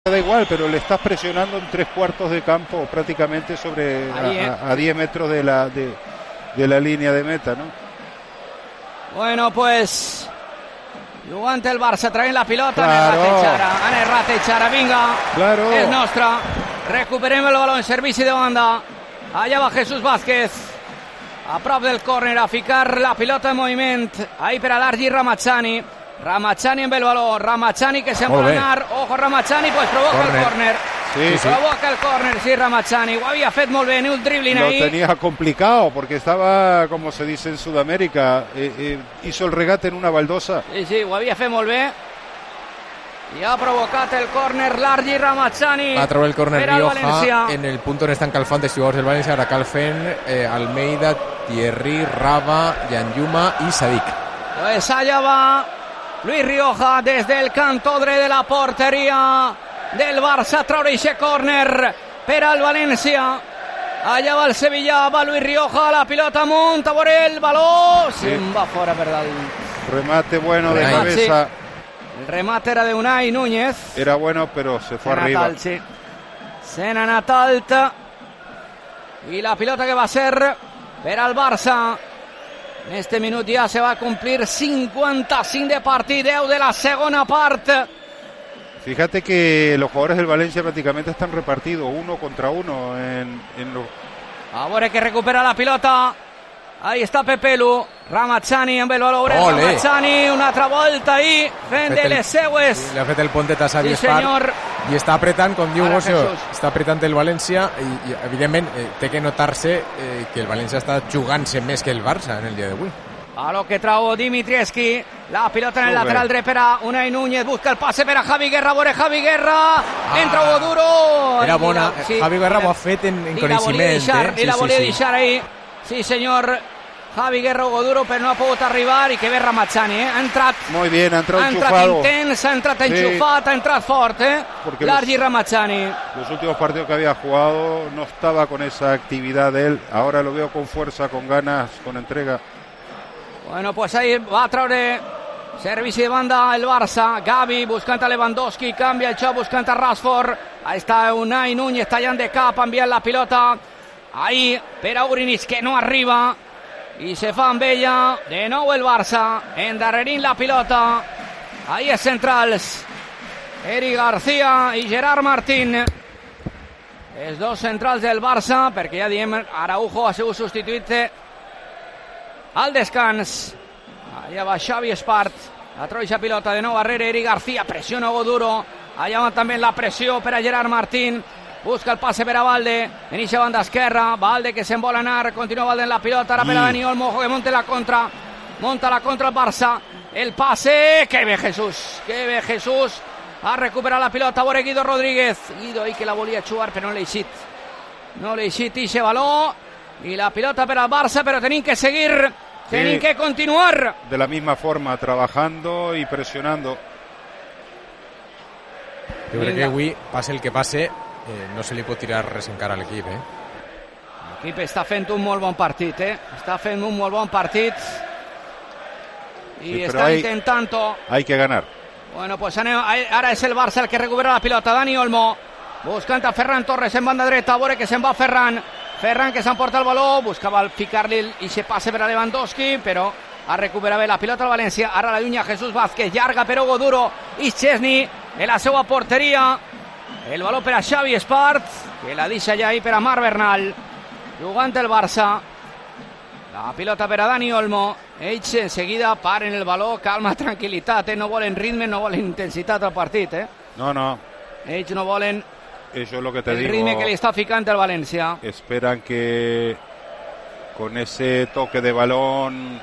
Da igual, pero le estás presionando en 3/4 de campo prácticamente sobre a 10 metros de la línea de meta, ¿no? Bueno, pues jugant el Barça traient la pilota, claro. Han errat Echara, vinga, claro. És nostra, recuperem el baló en servici de banda, allà va Jesús Vázquez, a prop del córner, a ficar la pilota en moviment, ahí per a l'Argi Ramazani amb el baló, Ramazani que se'n vol anar, ojo Ramazani, pues provoca el córner. Sí, provoca el córner, sí, Ramazani, ho havia fet molt bé, ni un dribbling ahí. Lo tenía complicado porque estaba, como se dice en Sudamérica, hizo el regate en una baldosa. Sí, ho havia fet molt bé. I ha provocat el córner l'Argi Ramazani. Va treure el córner Rioja en el punto on estan calfant els jugadors del València. Ara calfen Almeida, Thierry, Raba, Yanjuma i Sadik. Pues allá va Luis Rioja desde el canto dret de la porteria del Barça a treure aquest córner per al València. Allà va el Sevilla, va Luis Rioja, la pilota amunt, a veure el baló, se'n va fora per dalt. Remate bueno de cabeza. Sí. El remate era de Unai Núñez. Era bueno, pero se fue arriba. Alt, sí. Se n'ha anat alt. I la pilota que va ser per al Barça. En este minut ja se va a cumplir 55 de partit, 10 de la segona part. Fíjate que los jugadores del Valencia prácticamente están repartidos 1 contra 1 en los... A veure que recupera la pilota. Ahí està Pepelu, Ramazani amb el valor, Ramazani, una altra volta ahí, fent de les seues. Sí, le ha fet el pontet a Xavi Espart i està apretant, com diu Gosio, està apretant el València i evidentment té que notar-se que el València està jugant-se més que el Barça en el dia d'avui. A lo que trajo Dimitrievski, la pilota en el lateral dret per a Unai Núñez, busca el passe per a Javi Guerra, veure Javi Guerra, entra Hugo Duro. Era bona, Javi Guerra ho ha fet en coneixement. I la volia deixar ahí, sí senyor, Javi Guerra, Hugo Duro, però no ha pogut arribar i que ve Ramazani, ha entrat muy bien, ha entrado intens, ha entrat enxufat, ha entrat fort, l'Argi Ramazani. Los últimos partidos que había jugado no estaba con esa actividad de él, ahora lo veo con fuerza, con ganas, con entrega. Bueno, pues ahí va a traure servici de banda el Barça, Gavi buscant a Lewandowski, canvia el xoc buscant a Rashford, ahí està Unai Núñez tallant de cap, enviant la pilota ahí per a Urinis que no arriba i se fa amb ella, de nou el Barça endarrerint la pilota, ahí és centrals Eric García i Gerard Martín, els dos centrals del Barça, perquè ja diem Araujo ha sigut substituït al descans. Allà va Xavi Espart, la troixa pilota de nou darrere Eric García, pressiona Hugo Duro, allà va també la pressió per a Gerard Martín, busca el passe per a Valde, en eixa banda esquerra, Valde que se'n vol anar, continua Valde en la pilota, ara per a Dani Olmo, que monta la contra el Barça, el passe, que bé Jesús, ha recuperat la pilota, a veure Guido Rodríguez, Guido ahí que la volia xugar però no l'ha eixit eixe baló, i la pilota per al Barça, però tenim que seguir, tenim que continuar. De la misma forma, trabajando y presionando. Jo crec que avui, passe el que passe, no se li pot tirar res encara a l'equip. L'equip està fent un molt bon partit, està fent un molt bon partit i està intentant... Hay que ganar. Bueno, pues ara és el Barça el que recupera la pilota, Dani Olmo, buscant a Ferran Torres en banda dreta, a veure que se'n va Ferran que s'emporta el baló, buscava ficar-li i se passe per a Lewandowski, però ha recuperat bé la pilota al València, ara la llunya Jesús Vázquez, llarga per Hugo Duro i Chesney en la seva porteria, el baló per a Xavi Espart, que la deixa ja ahí per a Marc Bernal, jugant el Barça, la pilota per a Dani Olmo, ells en seguida paren el baló, calma, tranquil·litat, no volen ritme, no volen intensitat al partit, No. Ells no volen eso es lo que te el digo. ritme que li està ficant el València. Esperan que con ese toque de balón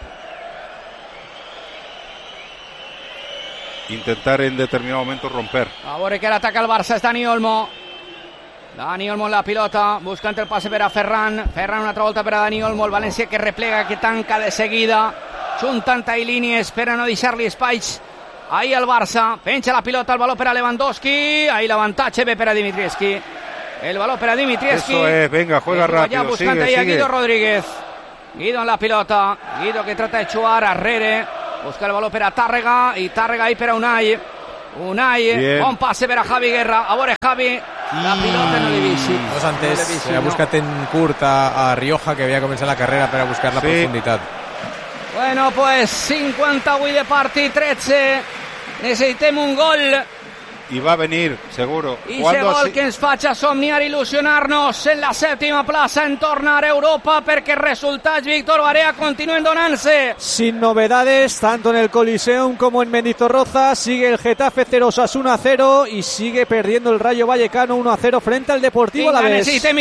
intentar en determinado momento romper. A veure que ara ataca el Barça és Dani Olmo en la pilota, buscant el passe per a Ferran una altra volta per a Dani Olmo, el València que replega, que tanca de seguida, juntant ahí línies per a no deixar-li espais ahí el Barça, penja la pilota, el baló per a Lewandowski, ahí l'avantatge ve per a Dimitrievski, el baló per a Dimitrievski, eso es, venga, juega rápido, buscant ahí a Guido Rodríguez, Guido en la pilota, Guido que trata de xugar arrere, busca el baló per a Tàrrega, i Tàrrega ahí per a Unai, Unai, bon passe per a Javi Guerra. A veure, Javi, la pilota no l'he vist. Dos antes se ha buscat en curt a Rioja, que havia començat la carrera per a buscar la profunditat. Bueno, pues 58 de partit, 13. Necessitem un gol. I va venir, seguro. I ese gol que ens faig a somniar, il·lusionar-nos en la sèptima plaça en tornar a Europa, perquè resultats, Víctor Barea, continuen donant-se. Sin novedades, tanto en el Coliseum como en Mendizorroza. Sigue el Getafe 0, Osasuna 0 y sigue perdiendo el Rayo Vallecano 1-0 frente al Deportivo Alavés. Necessitem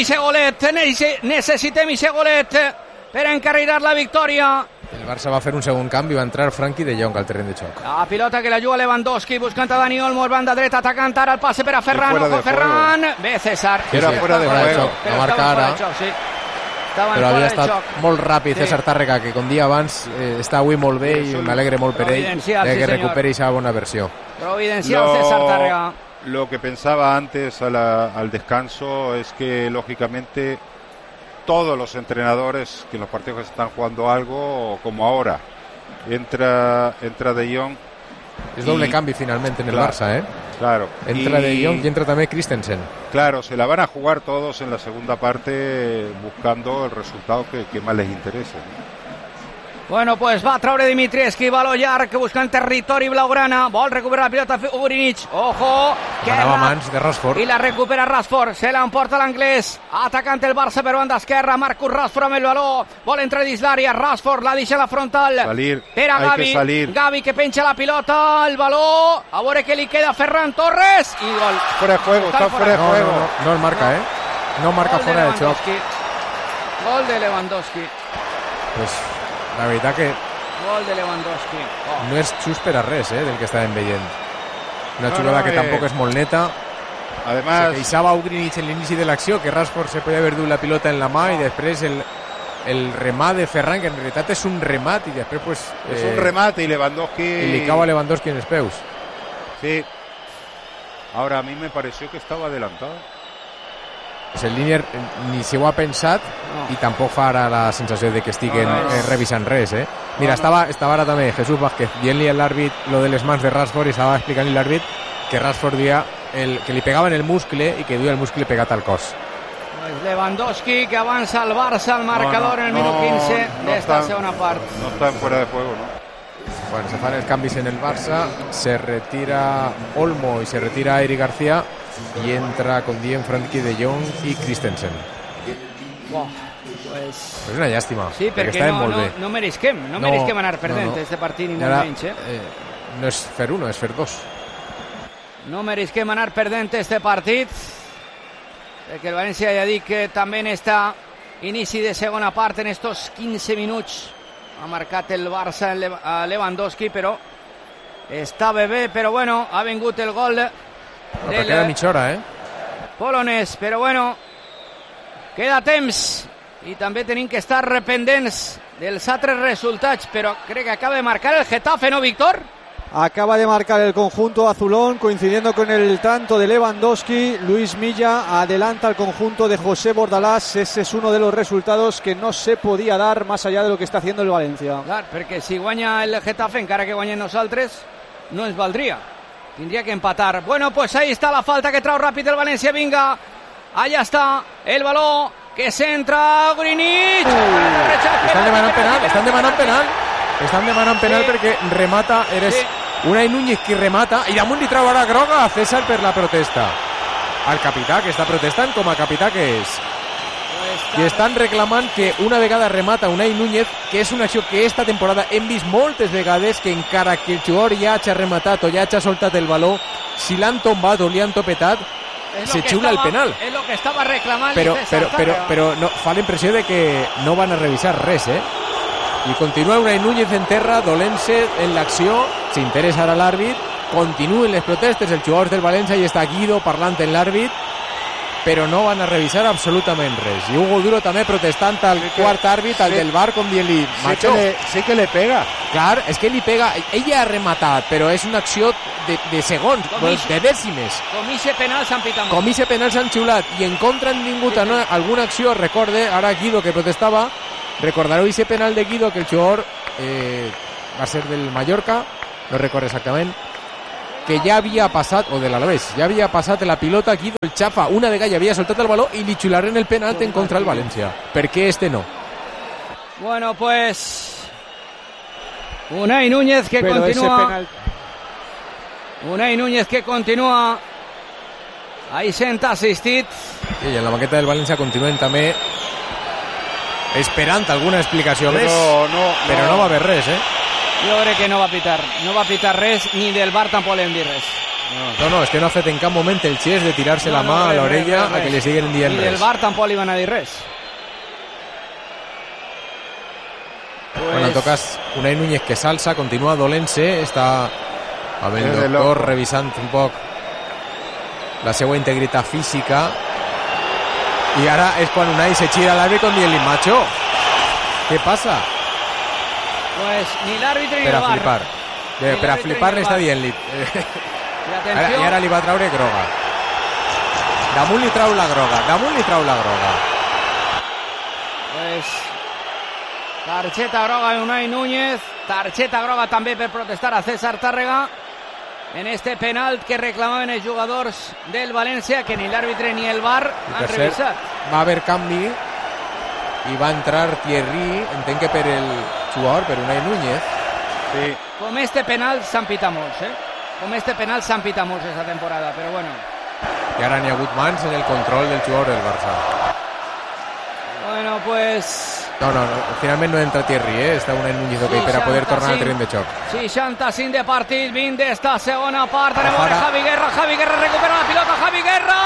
ese golet per encarrilar la victòria. El Barça va fer un segon canvi, va entrar Frenkie de Jong al terreny de xoc. La pilota que la juga Lewandowski, buscant a Dani Olmo, banda dreta, atacant ara el passe per a Ferran. Ojo, Ferran. Bé, César. Era fuera de juego. No marca ara. Però havia estat molt ràpid César Tàrrega, que com dia abans està avui molt bé i m'alegre molt per ell que recuperi esa bona versió. Providencial César Tàrrega. Lo que pensaba antes al descanso es que lógicamente todos los entrenadores que en los partidos que se están jugando algo, como ahora, entra De Jong. Es doble cambio finalmente en el Barça, ¿eh? Claro. Entra De Jong y entra también Christensen. Claro, se la van a jugar todos en la segunda parte buscando el resultado que más les interese. Bueno, pues va a traure Dimitrievski, balo llarg, buscant territori blaugrana, vol recuperar la pilota Ugrinich, ojo, que anava mans de Rashford, i la recupera Rashford, se l'emporta l'anglès, atacant el Barça per banda esquerra, Marcus Rashford amb el baló, vol entrar dins l'àrea, Rashford la deixa a la frontal, per a Gavi, Gavi que penja la pilota, el baló, a veure què li queda a Ferran Torres, i gol. Fuera de juego, está fuera de juego. No el marca, no marca fuera de xoc. Gol de Lewandowski. Pues la veritat que gol de Lewandowski. No és just per a res, del que estàvem veient. Una jugada que tampoc és molt neta. Además, se queixava Ugrinich en l'inici de l'acció, que Rashford se podia haver dut la pilota en la mà i després el remat de Ferran, que en realitat és un remat i després pues, és un remat i Lewandowski i li cau a Lewandowski en els peus. Sí. Ahora a mí me pareció que estaba adelantado. Pues el líder ni s'ho ha pensat i tampoc fa ara la sensació de que estiguen revisant res, Mira, estava ara també Jesús Vázquez dient-li a l'àrbit lo de les mans de Rashford i estava explicant-li l'àrbit que Rashford dia que li pegava en el muscle i que duia el muscle pegat al cos. Pues Lewandowski que avança al Barça al marcador en el minut 15 d'esta segona part. No están fuera de juego, ¿no? Bueno, se fan els canvis en el Barça, se retira Olmo y se retira Eric García y entra con Dien Frenkie de Jong y Christensen. Pues és una llàstima, sí, perquè no merisquem anar perdent este partit ni molt menys. No és fer uno, és fer dos. No merisquem anar perdent este partit, perquè el València ja dic que també en esta inici de segona part, en estos 15 minuts, ha marcat el Barça a Lewandowski, però estava bé, però bueno, ha vingut el gol queda mitja hora, polonès, però bueno, queda temps i també tenim que estar pendents dels altres resultats, però crec que acaba de marcar el Getafe, ¿no, Víctor? Acaba de marcar el conjunto azulón, coincidiendo con el tanto de Lewandowski. Luis Milla adelanta al conjunto de José Bordalás. Ese es uno de los resultados que no se podía dar más allá de lo que está haciendo el Valencia. Clar, perquè si guanya el Getafe, encara que guanyen nosaltres, no ens valdria. Tindria que empatar. Bueno, pues ahí está la falta que trau ràpid el València. Vinga, allà està el baló que centra Ugrinich. Estan demanant penal perquè remata, Unai Núñez qui remata i damunt li trau ara groga a César per la protesta. Al capità que està protestant com a capità que és. I estan reclamant que una vegada remata Unai Núñez, que és una acció que esta temporada hem vist moltes vegades, que encara que el jugador ja hagi rematat o ja hagi soltat el baló, si l'han tombat o li han topetat, se xiula el penal. És el que estava reclamant. Però no, fa la impressió de que no van a revisar res, I continua Unai Núñez en terra, dolent-se en l'acció, s'interessa ara l'àrbit, continuen les protestes, els jugadors del València i està Guido parlant en l'àrbit, però no van a revisar absolutament res. I Hugo Duro també protestant al quart àrbit, al del VAR, com dient-li, macho. Sí que le pega. Clar, és que li pega. Ella ha rematat, però és una acció de segons, de dècimes. Com ixe penal s'han pitat. Com ixe penal s'han xiulat. I en contra han tingut alguna acció, recorde, ara Guido que protestava, recordareu ixe penal de Guido, que el jugador va ser del Mallorca, no recordo exactament, que ja havia passat, o de l'Alavés, ja havia passat la pilota aquí del Xafa, una vegada ja havia soltat el baló i li xularen el penalt en contra el València. Per què este no? Bueno, pues Unai Núñez que continúa. Unai Núñez que continúa. Ahí senta assistit. I en la banqueta del València continuen també esperant alguna explicació més, però no va haver res, Jo crec que no va pitar res, ni del VAR tampoc l'hem dit res. No, és que no ha fet en cap moment el xest de tirar-se la mà a l'orella a que li siguen dient res. Ni del VAR tampoc li van a dir res. Bueno, en tot cas, Unai Núñez que s'alça, continua dolent-se, està amb el doctor revisant un poc la seva integritat física, i ara és quan Unai se gira a l'àrbitre dient-li, macho, què passa? Pues ni l'àrbitre ni Per el a VAR. flipar. Per a flipar li està dient-li. I ara li va traure groga. Damunt li trau la groga. Pues targeta groga de Unai Núñez, targeta groga també per protestar a César Tàrrega en este penalt que reclamaven els jugadors del València, que ni l'àrbitre ni el VAR han revisat. Va haver canvi i va entrar Thierry, entenc que per el jugador, per Unai Núñez. Sí. Com este penal s'han pitat molts, Com este penal s'han pitat molts aquesta temporada, però bueno. I ara n'hi ha hagut mans en el control del jugador del Barça. Bueno, pues... No, finalment no entra Thierry, està Unai Núñez per a poder tornar al terreny de xoc. 65 de partit, 20 d'esta segona part. Anem a veure Javi Guerra recupera la pilota, Javi Guerra!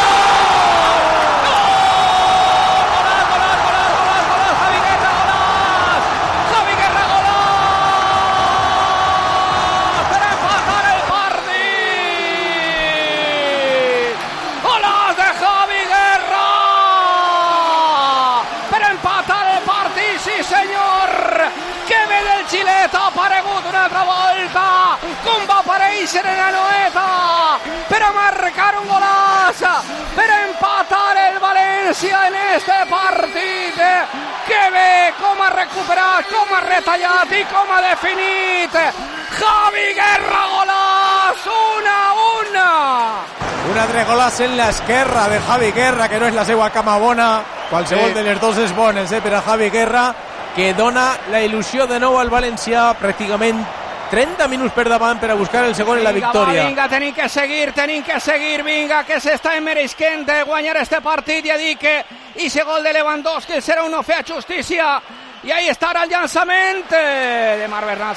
Ha aparegut una altra volta, com va aparèixer en la Noeta per a marcar un golaç, per a empatar el València en este partit. Que bé com ha recuperat, com ha retallat i com ha definit Javi Guerra. Golaç, 1-1. Un altre golaç en l'esquerra de Javi Guerra, que no és la seva cama bona, qualsevol de les dues és bones per a Javi Guerra, que dona la il·lusió de nou al València, pràcticament 30 minuts per davant per a buscar el segon i la victòria. Vinga, tenim que seguir, vinga, que s'està mereixent de guanyar este partit. Ja dic que ese gol de Lewandowski serà una fea justícia, i ahí estarà el llançament de Marc Bernal.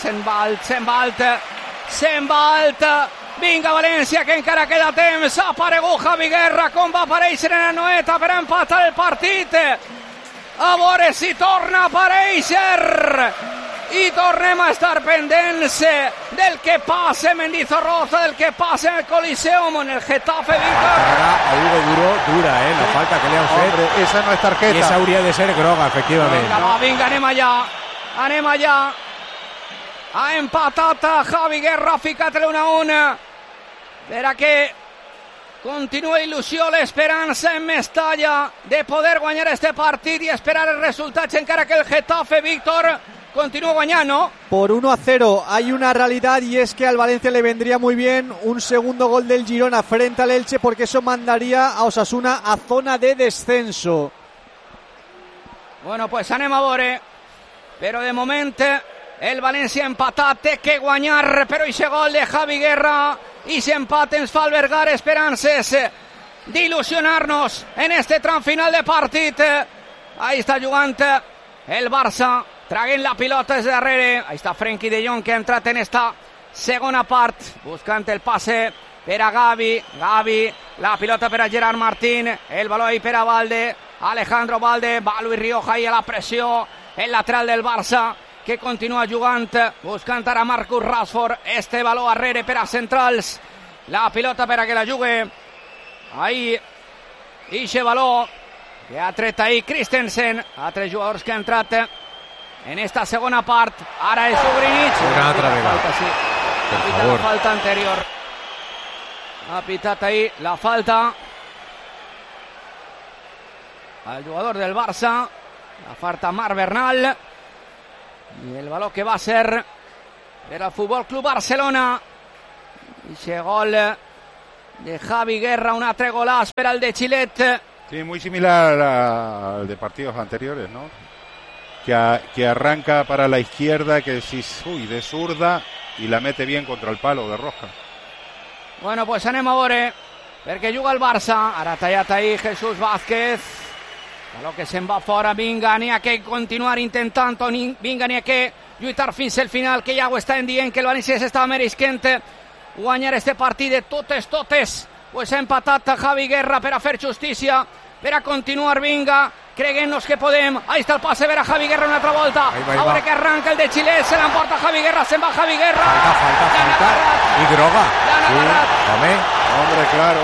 S'envalt. Vinga, València, que encara queda temps. Ha aparegut Javi Guerra, com va aparèixer en la Noeta per a empatar el partit. A veure si torna a aparèixer i tornem a estar pendents del que passa en Mendizorroza, del que passa en el Coliseum, en el Getafe. A Hugo dura, la falta que li han fet. Hombre, esa no és tarjeta. I esa hauria de ser groga, efectivament. Vinga, anem allà. Ha empatat Javi Guerra, ha ficat l'1-1 per a que continua il·lusió, l'esperança en Mestalla de poder guanyar este partit i esperar els resultats, encara que el Getafe, Víctor, continúa guanyando. Por 1-0 hay una realidad, y es que al Valencia le vendría muy bien un segundo gol del Girona frente al Elche, porque eso mandaría a Osasuna a zona de descenso. Bueno, pues anem a veure, però de moment el València empatat, té que guanyar, però aquest gol de Javi Guerra i s'empat ens fa albergar esperances d'il·lusionar-nos en este tram final de partit. Ahí està jugant el Barça, traguent la pilota des de darrere. Ahí està Frenkie de Jong, que ha entrat en esta segona part, buscant el passe per a Gavi, la pilota per a Gerard Martín, el baló ahí per a Valde, Alejandro Valde, va Luis Rioja ahí a la pressió, el lateral del Barça, que continua jugant, buscant ara Marcus Rashford, este baló arrere per a centrals, la pilota per a que la jugue ahí, ixe baló que ha tret ahí Christensen, altres jugadors que han entrat en esta segona part. Ara és Ugrinic, una altra vegada, per favor, la falta anterior, ha pitat ahí la falta al jugador del Barça, la falta Marc Bernal, i el baló que va ser per al Futbol Club Barcelona. Ese gol de Javi Guerra, un altre golaç per al de Chilet. Sí, muy similar al de partidos anteriores, ¿no? Que arranca para la izquierda, que decís, uy, de zurda, y la mete bien contra el palo de Rosca. Bueno, pues anem a veure, perquè juga el Barça. Ara ha tallat ahir Jesús Vázquez. Baló que se'n va fora. Vinga, n'hi ha que continuar intentant-ho. Vinga, n'hi ha que lluitar fins al final, que ja ho estan dient, que el València s'estava meresquent guanyar este partit de totes. Pues ha empatat Javi Guerra per a fer justícia, per a continuar. Vinga, creguem-nos que podem. Ahí està el passe per a Javi Guerra una altra volta. A veure que arranca el de Chilet, se l'emporta Javi Guerra, se'n va Javi Guerra. Falta. I Groga. Hombre, claro.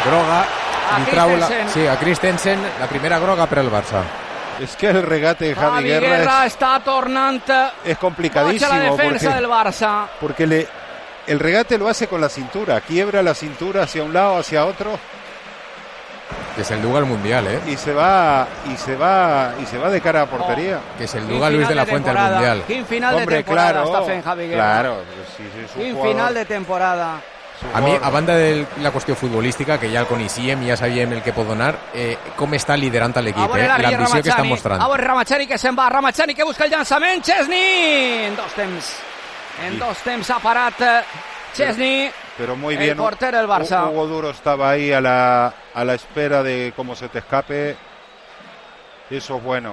Groga. A Christensen, la primera groga per al Barça. Es que el regate de Javi Guerra està tornant. Es complicadísimo. La defensa del Barça. Porque el regate lo hace con la cintura, quiebra la cintura hacia un lado, hacia otro. Que se el duga al Mundial, ¿eh? Y se va de cara a portería. Que se el duga Luis de la Fuente al Mundial. Quin final de temporada està fent Javi Guerra. Claro. Quin final de temporada. A mi, a banda de la qüestió futbolística, que ja el coneixíem i ja sabíem el que pot donar, com està liderant l'equip, l'ambició que està mostrant. A veure Ramachani que se'n va, Ramachani que busca el llançament, Chesney! En dos temps ha parat Chesney, pero muy bien, el portero del Barça. Hugo Duro estaba ahí a la espera de cómo se te escape. Eso es bueno.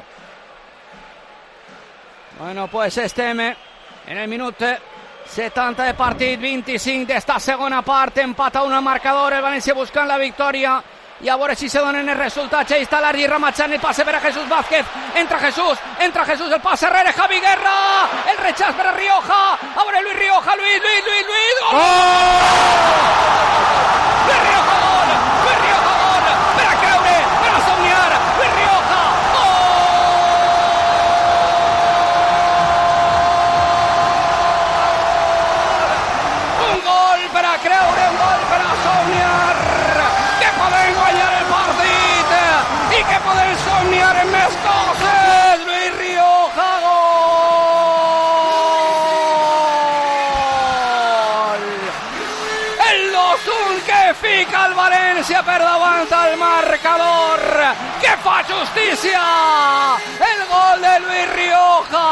Bueno, pues estem en el minut 70 de partit, 25 d'esta segona part, empat a 1 al marcador, el València buscant la victòria, i a veure si se donen els resultats. Ahí està l'Argi Ramachani, el passe per a Jesús Vázquez, entra Jesús, el passe rere Javi Guerra, el rechaç per a Rioja, a veure Luis Rioja, Luis, gol! Luis Rioja, gol, per a creure, per a somniar, Luis Rioja, per a creure, un gol per a somniar, que podem guanyar el partit i que podem somniar en més coses. Luis Rioja, gol! El 2-1 que fica el València per davant al marcador, que fa justícia, el gol de Luis Rioja.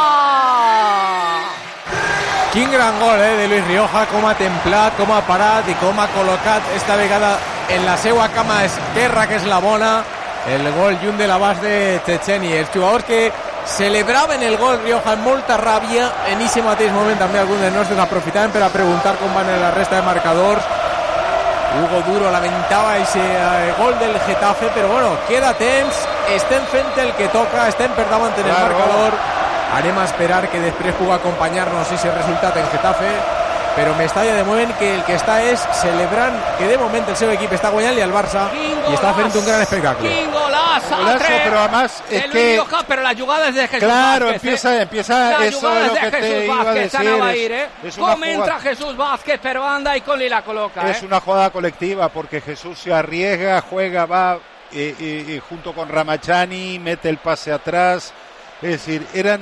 Quin gran gol de Luis Rioja, com ha templat, com ha parat i com ha col·locat esta vegada en la seva cama esquerra, que és la bona, el gol lluny de l'abast de Checheni. Els jugadors que celebraven el gol Rioja amb molta ràbia, en aquest mateix moment també alguns dels nostres aprofitaven per a preguntar com van la resta de marcadors. Hugo Duro lamentava aquest gol del Getafe, però bueno, queda temps, estem fent el que toca, estem per davant en el marcador. Anem a esperar que després pugui acompanyar-nos aquest resultat en Getafe, però m'estalla de moment que el que està és celebrant que de moment el seu equip està guanyant i el Barça i està fent un gran espectacle. Quin golazo, pero además es que Rioja, pero la jugada es de Jesús claro, Vázquez, empieza la eso es lo que te iba a decir. ¿Cómo entra Jesús Vázquez per banda y Conley la coloca? Es una jugada colectiva porque Jesús se arriesga, juega, va y junto con Ramachani mete el pase atrás. Es decir, era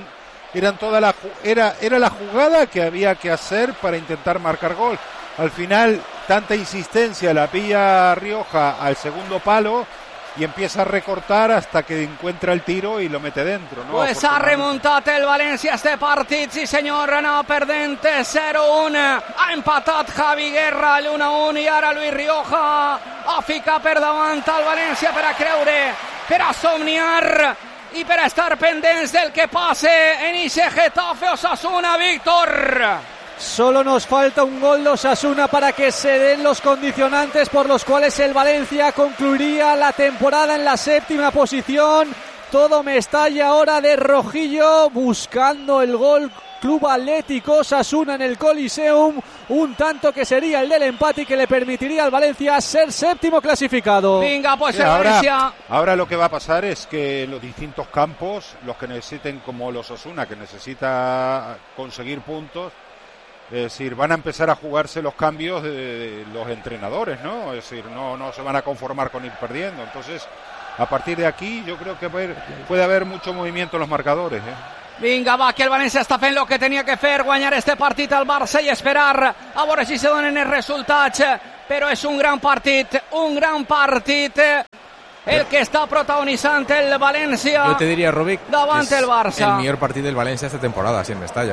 la jugada que había que hacer para intentar marcar gol. Al final, tanta insistencia, la pilla Rioja al segundo palo y empieza a recortar hasta que encuentra el tiro y lo mete dentro, ¿no? Pues ha remuntat el València este partit, sí senyor, anava perdent 0-1, ha empatat Javi Guerra l'1-1 i ara Luis Rioja ha ficat per davant al València per a creure, per a somniar y para estar pendientes del que pase en ese Getafe Osasuna, Víctor. Solo nos falta un gol de Osasuna para que se den los condicionantes por los cuales el Valencia concluiría la temporada en la 7ª posición. Todo me estalla ahora de rojillo buscando el gol. Club Atlético Osasuna en el Coliseum, un tanto que sería el del empate y que le permitiría al Valencia ser 7º clasificado. Venga, pues el Valencia. Ahora lo que va a pasar es que los distintos campos, los que necesiten, como los Osasuna, que necesita conseguir puntos, es decir, van a empezar a jugarse los cambios de los entrenadores, ¿no? Es decir, no se van a conformar con ir perdiendo. Entonces, a partir de aquí, yo creo que puede haber mucho movimiento en los marcadores, ¿eh? Vinga, va, que el València està fent el que tenia que fer, guanyar este partit al Barça i esperar a veure si se donen els resultats, però és un gran partit el que està protagonitzant el València. Yo te diría, Rubik, davant el Barça. El millor partit del València esta temporada, si en Mestalla.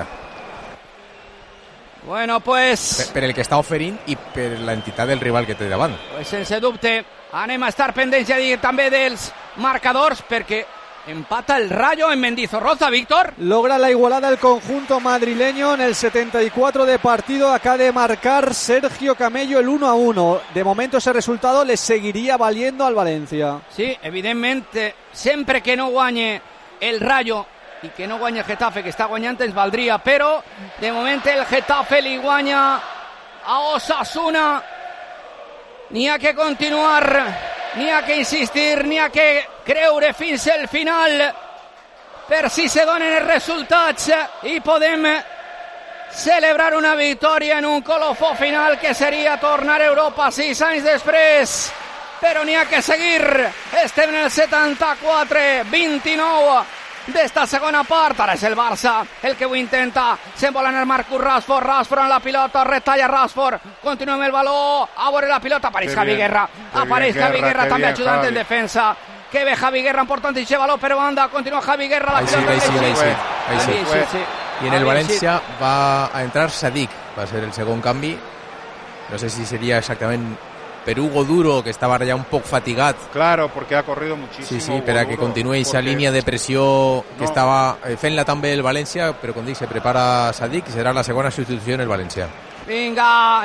Bueno, pues... Per el que està oferint i per l'entitat del rival que té davant. Pues sense dubte, anem a estar pendents ja també dels marcadors, perquè empata el Rayo en Mendizorroza, Víctor. Logra la igualada el conjunto madrileño en el 74 de partido. Acaba de marcar Sergio Camello el 1-1. De momento ese resultado le seguiría valiendo al Valencia. Sí, evidentment, sempre que no guanye el Rayo i que no guanya el Getafe, que està guanyant, ens valdria, però de moment el Getafe li guanya a Osasuna. N'hi ha que continuar, n'hi ha que insistir, n'hi ha que creure fins al final per si se donen els resultats i podem celebrar una victòria en un colofó final que seria tornar a Europa 6 anys després, però n'hi ha que seguir. Estem en el 74-29 d'esta segona part. Ara és el Barça el que ho intenta, se'n vol anar Marcus Rashford en la pilota, retalla Rashford, continua amb el baló, a veure la pilota, apareix Javi Guerra, també ajudant en defensa. Que ve Javi Guerra, important este balón, pero anda, continúa Javi Guerra. La ahí sí. Y en el Valencia va a entrar Sadik, va a ser el segundo canvi. No sé si sería exactamente per Hugo Duro, que estaba ya un poco fatigado. Claro, porque ha corrido muchísimo. Sí, para que continúe esa línea de presión que estaba fent-la també el Valencia, pero con Dick se prepara Sadik y será la segunda sustitución el Valencia. Vinga,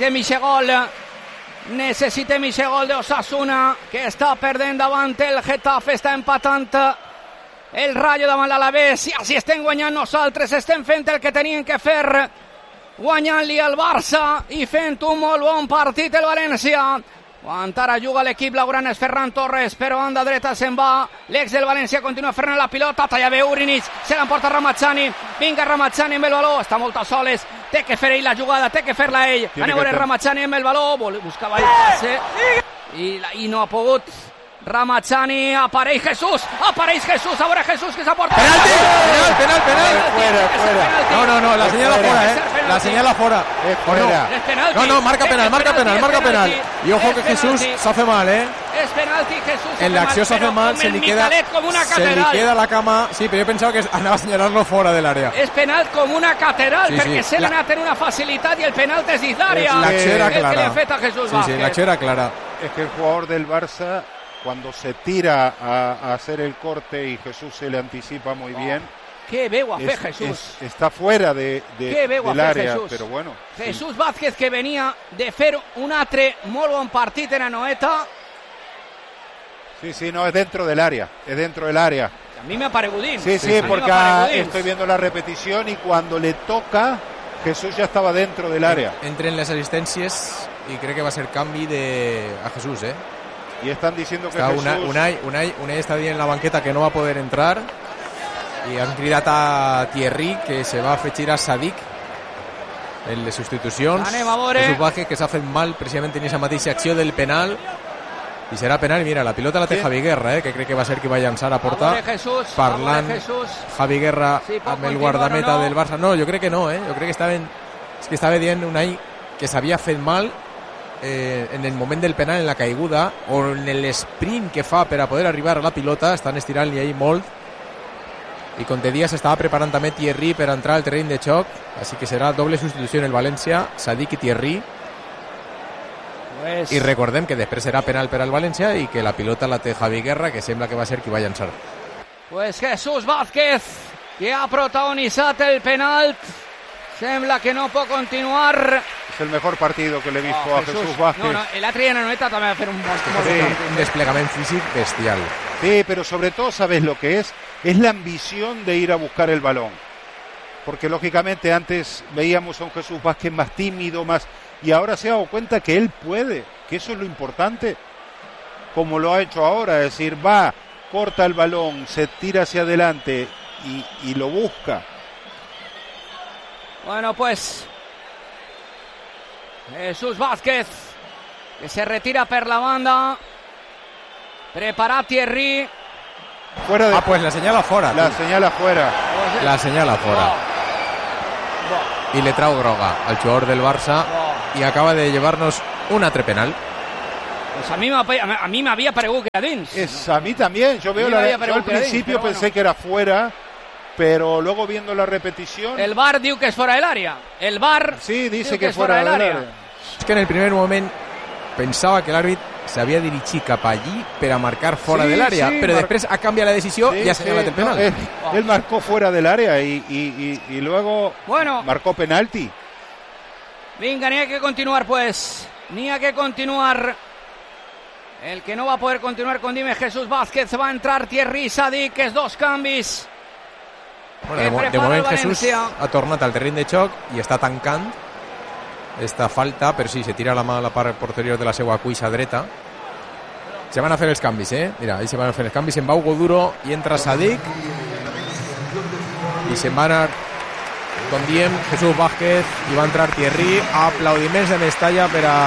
necessitem ese gol de Osasuna, que està perdent davant el Getafe, està empatant el Rayo davant l'Alavés, i així estem guanyant nosaltres, estem fent el que tenien que fer, guanyant-li al Barça i fent un molt bon partit el València. Quan ara juga l'equip blaugrana és Ferran Torres, però banda dreta se'n va, l'ex del València continua frenant la pilota, talla bé Urinic, se l'emporta Ramazzani, vinga Ramazzani amb el baló, està molt a soles, té que fer ell la jugada, té que fer-la ell, anem a veure Ramazzani amb el baló, buscava el passe i no ha pogut. Ramazzani, apareix Jesús, a veure Jesús que s'aporta. Penal. No, la señal afuera, la señal afuera. No, marca penal. Y ojo que Jesús se hace mal, Es penalti, Jesús. En la acción se hace mal, se li queda la cama. Sí, pero yo pensaba que andaba a señalarlo fuera del área. Es penal com una catedral, perquè se l'ha anat en una facilitat i el penal és dins l'àrea. L'acció era clara. Que li ha fet a Jesús Vázquez. Sí, l'acció era clara. Es que el jugador del Barça, cuando se tira a hacer el corte y Jesús se le anticipa muy bien. Què veu a fer Jesús? Está fuera del área, Jesús? Pero bueno. Jesús Vázquez, que venia de fer un altre molt bon partit en Anoeta. Sí, no, es dentro del área. A mí me ha paregudín. Sí, porque estoy viendo la repetición y cuando le toca, Jesús ya estaba dentro del área. Entren les assistències y creo que va a ser canvi a Jesús, Y están diciendo que está Jesús... Unai está bien en la banqueta, que no va a poder entrar, y han cridat a Thierry, que se va a afegir a Sadik en les substitucions. Jesús Vázquez, que s'ha fet mal precisament en esa mateixa acció del penal, i serà penal. Mira, la pilota la té Javi Guerra, que crec que va ser qui va llançar a porta, parlant Javi Guerra amb el guardameta del Barça. No, jo crec que no, jo crec que estava dient Unai que s'havia fet mal en el moment del penal, en la caiguda, o en l'esprint que fa per a poder arribar a la pilota. Estan estirant-li ahí molt, i com te dia s'estava preparant també Thierry per entrar al terreny de xoc, així que serà doble substitució en el València, Sadik i Thierry. I recordem que després serà penal per al València i que la pilota la té Javi Guerra, que sembla que va ser qui va llançar. Pues Jesús Vázquez, que ha protagonitzat el penal, sembla que no pot continuar. Es el mejor partido que le he visto a Jesús Vázquez. No, l'altre dia en Anoeta també va fer un desplegament físic bestial. Sí, pero sobre todo, ¿sabes lo que es? Es la ambición de ir a buscar el balón. Porque lógicamente antes veíamos a un Jesús Vázquez más tímido, y ahora se ha dado cuenta que él puede, que eso es lo importante, como lo ha hecho ahora, es decir, va, corta el balón, se tira hacia adelante y lo busca. Bueno, pues Jesús Vázquez, que se retira per la banda, prepara Thierry. Fuera de... pues la señala fuera. La señala fuera. la señala fora. Y le trau groga al jugador del Barça y acaba de llevarnos un altre penal. Pues a mí me había paregut que a dins. A mí también. Yo al principio pensé que era fuera, pero luego viendo la repetición. El VAR diu que es fuera del área. El VAR sí dice que es fuera del área. Es que en el primer momento pensaba que l'àrbit s'havia dirigit cap allí per a marcar fora del área, pero después ha cambiado la decisión y ha señalado el penal. Él marcó fuera del área y luego marcó penalti. Venga, ni hay que continuar pues. Ni hay que continuar. El que no va a poder continuar con Dime Jesús Vázquez, va a entrar Thierry Sadik, que es 2 canvis. Bueno, de moment Jesús ha tornat al terreny de xoc i està tancant esta falta, però sí, se tira la mà a la part posterior de la seva cuixa dreta. Se van a fer els canvis, mira, ahí se van a fer els canvis, en va Hugo Duro i entra Sadik i se'n va anar, com diem, Jesús Vázquez i va entrar Thierry. Aplaudiments de Mestalla per a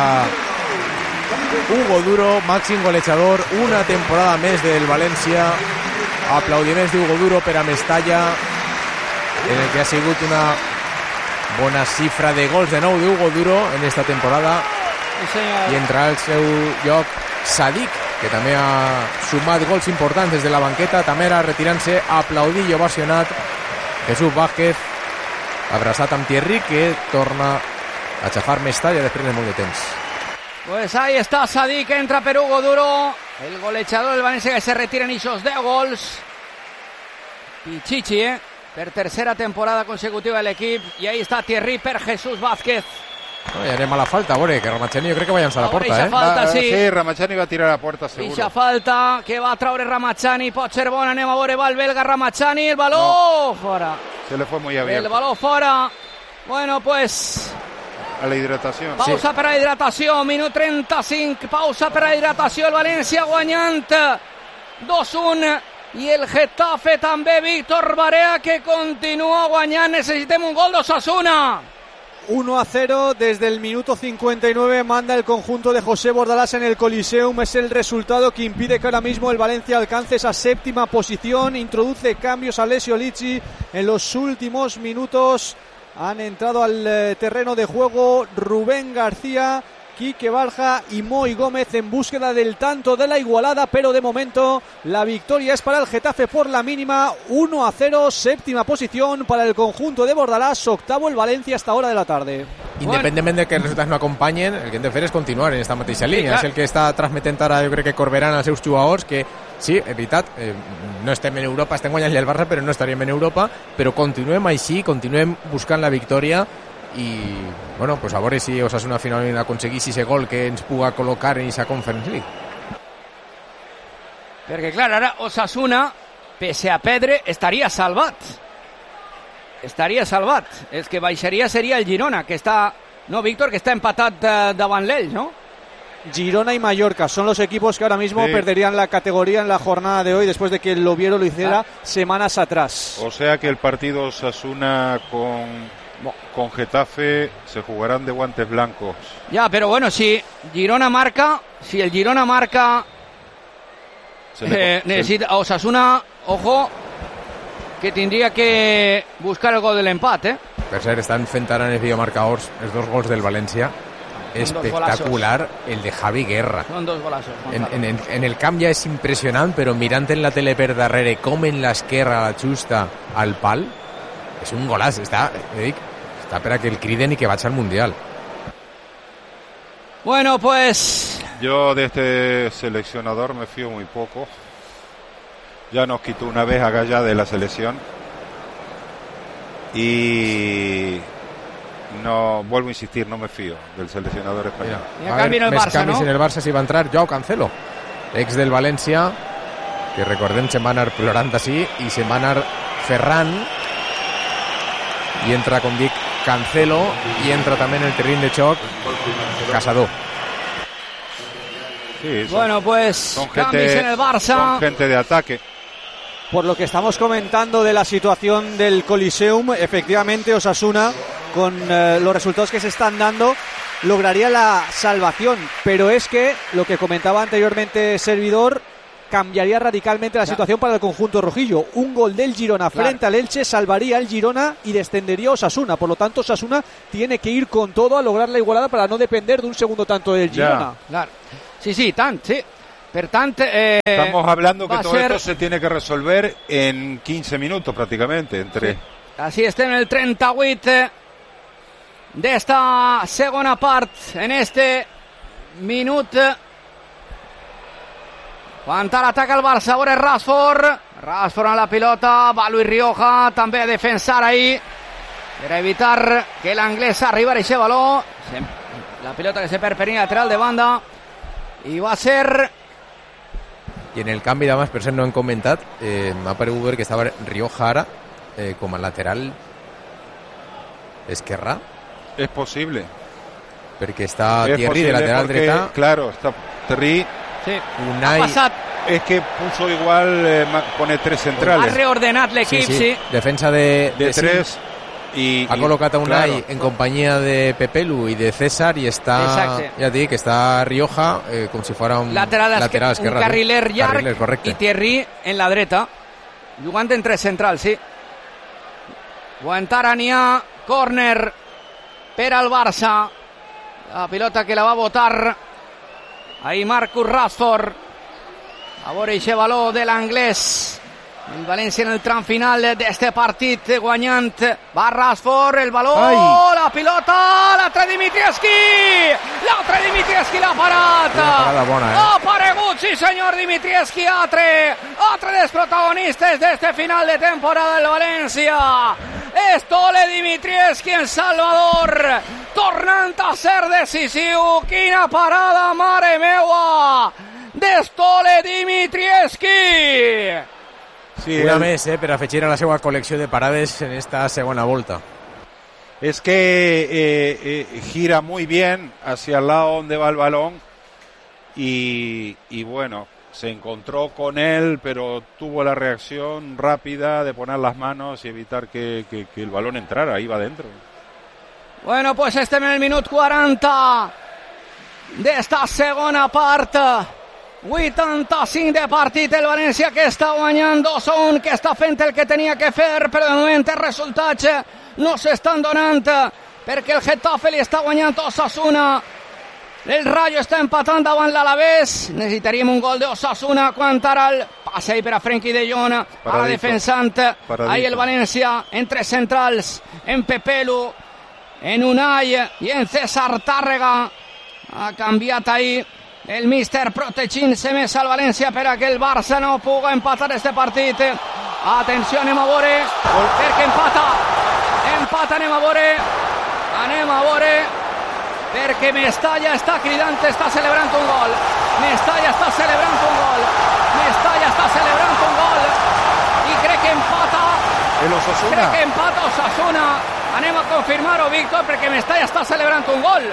Hugo Duro, màxim golejador una temporada més del València. Aplaudiments d'Hugo Duro per a Mestalla, en el que ha sigut una bona xifra de gols de nou d'Hugo Duro en esta temporada. I entrarà al seu lloc Sadik, que també ha sumat gols importants des de la banqueta, també era retirant-se, aplaudit i ovacionat Jesús Vázquez, abraçat amb Thierry, que torna a xafar Mestalla després de molt de temps. Pues ahí está Sadik, entra per Hugo Duro, el golejador del Valencia, que se retira en esos 10 gols. Pichichi, per tercera temporada consecutiva del equipo. Y ahí está Thierry per Jesús Vázquez. No, ya anem a la falta, veure, que Ramachani jo crec que va llançar a la porta, falta, sí, Ramachani va a tirar a la puerta, seguro. Ixa falta, que va a traure Ramachani, pot ser bona, anem a veure, va el belga Ramachani, el baló fora. Se le fue muy abierto. El baló fora. Bueno, pues... A la hidratació. Pausa per a hidratació, minut 35, pausa per a hidratació, el València guanyant 2-1 i el Getafe també, Víctor Barea, que continua guanyant. Necessitem un gol d'Osasuna. 1-0 desde el minuto 59 manda el conjunto de José Bordalás en el Coliseum. Es el resultado que impide que ahora mismo el Valencia alcance esa séptima posición. Introduce cambios a Alessio Lici en los últimos minutos. Han entrado al terreno de juego Rubén García, Quique Barja y Moi Gómez en búsqueda del tanto de la igualada, pero de momento la victoria es para el Getafe por la mínima. 1-0, séptima posición para el conjunto de Bordalás, octavo el Valencia hasta hora de la tarde. Independentment de que els resultats no acompanyen, el que hem de fer és continuar en esta mateixa línia. És el que està transmetent ara, jo crec que Corberán als seus jugadors, que sí, és veritat, no estem en Europa, estem guanyant el Barça, però no estaríem en Europa, però continuem així, continuem buscant la victòria i, bueno, pues a veure si Osasuna finalment aconseguís ese gol que ens puga col·locar en aquesta Conference League. Perquè, clar, ara Osasuna, pese a Pedre, estaria salvat. Estaria salvat. El que baixaria seria el Girona, que està... No, Víctor, que està empatat davant l'Elx, ¿no? Girona y Mallorca son los equipos que ahora mismo perderían la categoría en la jornada de hoy después de que el Oviedo lo hiciera semanas atrás. O sea que el partido Osasuna con Getafe se jugarán de guantes blancos. Ya, pero bueno, si el Girona marca, necesita Osasuna, ojo, que tindria que buscar el gol de l'empat, Per cert, estan fent ara en els videomarcadors els 2 gols del València. Espectacular el de Javi Guerra. Són 2 golaços. En el camp ja és impressionant, però mirant en la tele per darrere com en l'esquerra la xusta al pal, és un golaç. Està per a que el criden i que vaig al Mundial. Bueno, pues... Yo de este seleccionador me fío muy poco. Ya nos quitó una vez a Gaya de la selección. Y no, vuelvo a insistir, no me fío del seleccionador español. Va a haver més canvis en el Barça, si va entrar Joao Cancelo, ex del València, que recordem se'n va anar plorant així, i se'n va anar Ferran, i entra, com dic, Cancelo, i entra també en el terreny de xoc Casador. Sí, bueno, pues cambios en el Barça. Son gente de ataque. Por lo que estamos comentando de la situación del Coliseum, efectivamente Osasuna, con los resultados que se están dando, lograría la salvación. Pero es que, lo que comentaba anteriormente Servidor, cambiaría radicalmente la situación para el conjunto rojillo. Un gol del Girona frente al Elche salvaría al Girona y descendería a Osasuna. Por lo tanto, Osasuna tiene que ir con todo a lograr la igualada para no depender de un segundo tanto del Girona. Claro. Sí, sí. Per tant, estamos hablando que todo esto se tiene que resolver en 15 minutos prácticamente. Sí. Así estem en el 38 d'esta segona part, en este minut. Quan ara ataca el Barça, ara és Rashford a la pilota, va Luis Rioja també a defensar ahí per evitar que l'anglès arribara a ese baló. La pilota que se perpenia lateral de banda i va ser... I en el canvi d'abans, per cert, no hem comentat, m'ha paregut veure que estava Rioja ara com a lateral esquerrà. És possible. Perquè està Thierry de lateral dreta. Claro, está Thierry. Sí, Unai. Ha passat. Es que puso igual, pone 3 centrales. Ha reordenat l'equip, sí. Defensa de 3. Y ha col·locat a Unai en companyia de Pepelu y de César y está, ya te digo, que está Rioja como si fuera un lateral esquerra, un carriler llarg y Thierry en la dreta, jugant en 3 centrals, sí. Guantara n'hi ha, córner per al Barça, la pilota que la va botar ahí Marcus Rashford, a veure aquest baló de l'anglès. El València en el tram final d'este partit guanyant. Va Rashford, el baló, la pilota, l'altre Dimitrievski! L'altre Dimitrievski l'ha parat! Ha aparegut, sí senyor, Dimitrievski, altre dels protagonistes d'este final de temporada del València. Estole Dimitrievski en Salvador, tornant a ser decisiu. Quina parada, mare meua, d'Estole Dimitrievski! Sí, una més per afegir a la seva col·lecció de parades en esta segona volta. Es que gira muy bien hacia el lado donde va el balón y bueno, se encontró con él, pero tuvo la reacción rápida de poner las manos y evitar que el balón entrara, iba dentro. Bueno, pues estem en el minut 40 d'esta segona part. 85 de partit, el València que està guanyant 2-1, que està fent el que tenia que fer, però de moment els resultats no s'estan donant perquè el Getafe li està guanyant 2-1. El Rayo està empatant davant l'Alavés. Necessitaríem un gol d'Osasuna quan ara el passe per a Frenkie de Jong, ara defensant ahí el València entre centrals, en Pepelu, en Unai i en César Tàrrega. Ha canviat ahí el míster protegint-se més al València per a que el Barça no pugui empatar este partit. Atenció, anem a veure, perquè empata, anem a veure, perquè Mestalla està cridant, està celebrant un gol. Mestalla està celebrant un gol i crec que empata Osasuna. Anem a confirmar-ho, Víctor, perquè Mestalla està celebrant un gol.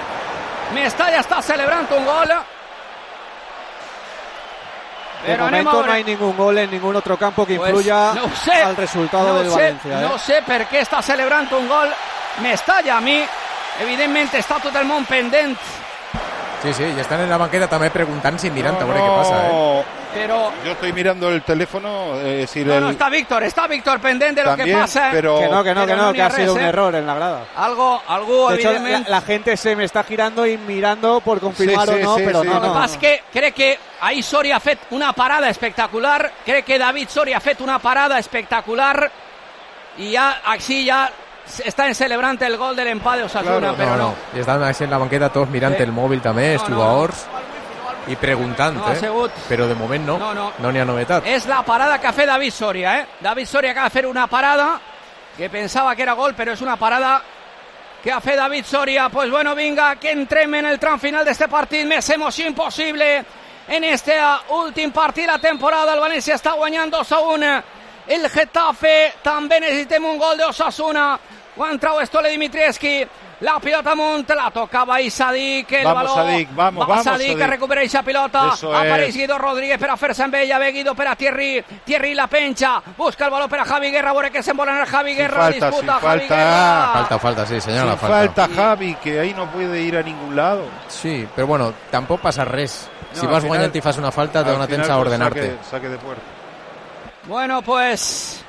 De momento no hay ningún gol en ningún otro campo que influya al resultado del València. No sé per què està celebrant un gol Mestalla. A mi, evidentment, està tot el món pendent. Sí, y están en la banqueta también preguntando y mirando a ver qué pasa. Pero yo estoy mirando el teléfono, no, está Víctor pendiente de lo que pasa. Pero que ha sido un error en la grada. Algo de evidentemente. Hecho, la gente se me está girando y mirando por confirmar o no, pero no. Lo que pasa es que crec que ahí Soria ha fet una parada espectacular. Crec que David Soria ha fet una parada espectacular y ya així ja estan celebrant el gol de l'empat d'Osasuna, però no. I estan així en la banqueta tots mirant el mòbil també, els jugadors, i preguntant, però de moment no n'hi ha novetat. És la parada que ha fet David Soria, David Soria que ha fet una parada que pensava que era gol, però és una parada que ha fet David Soria. Pues bueno, vinga, que entrem en el tram final d'este partit, més emoció impossible en este últim partit de la temporada. El València està guanyant 2-1. El Getafe també necessitem un gol d'Osasuna. Quan trau Estole Dimitrievski, la pilota amunt, la tocava ahí Sadik, el vamos, baló, vamos Sadik, que recupera aquesta pilota, apareix Guido Rodríguez per a fer-se amb ella, ve Guido per a Thierry la penja, busca el baló per a Javi Guerra, a veure que s'envola en el Javi Guerra, disputa Javi Guerra. Falta, sí, senyora, falta Javi, que ahí no puede ir a ningún lado. Sí, però bueno, tampoc passa res. si vas guanyant i fas una falta, te dona temps a ordenar-te. Saque de puerta. Bueno, pues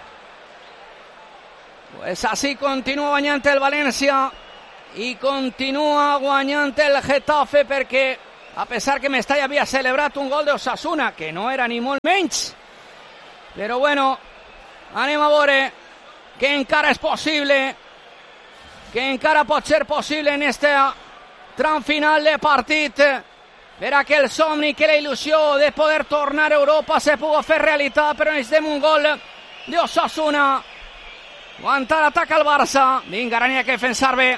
así continua guanyant el València i continua guanyant el Getafe, perquè a pesar que Mestalla havia celebrat un gol d'Osasuna, que no era ni molt menys, però bueno, anem a veure que encara és possible, que encara pot ser possible en este tram final de partit, per a que el somni, que la il·lusió de poder tornar a Europa se pugui fer realitat, però necessitem un gol d'Osasuna. Aguantar l'atac al Barça. Vinga, ara n'hi ha que defensar bé,